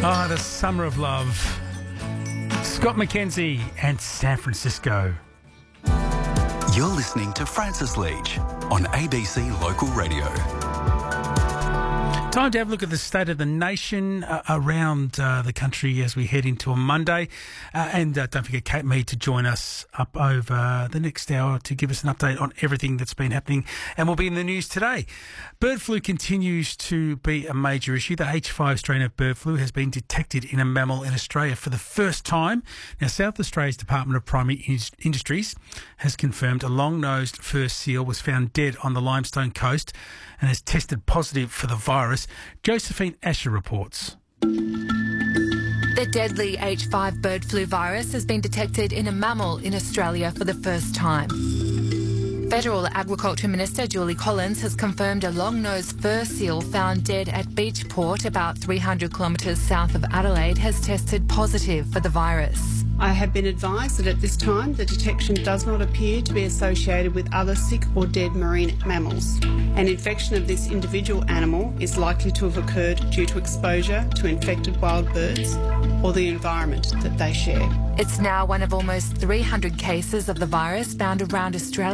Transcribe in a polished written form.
Ah, the summer of love. Scott McKenzie and San Francisco. You're listening to Francis Leach on ABC Local Radio. Time to have a look at the state of the nation around the country as we head into a Monday. And don't forget Kate Mead to join us up over the next hour to give us an update on everything that's been happening and will be in the news today. Bird flu continues to be a major issue. The H5 strain of bird flu has been detected in a mammal in Australia for the first time. Now, South Australia's Department of Primary Industries has confirmed a long-nosed fur seal was found dead on the Limestone Coast and has tested positive for the virus. Josephine Asher reports. The deadly H5 bird flu virus has been detected in a mammal in Australia for the first time. Federal Agriculture Minister Julie Collins has confirmed a long-nosed fur seal found dead at Beachport, about 300 kilometres south of Adelaide, has tested positive for the virus. I have been advised that at this time the detection does not appear to be associated with other sick or dead marine mammals. An infection of this individual animal is likely to have occurred due to exposure to infected wild birds or the environment that they share. It's now one of almost 300 cases of the virus found around Australia.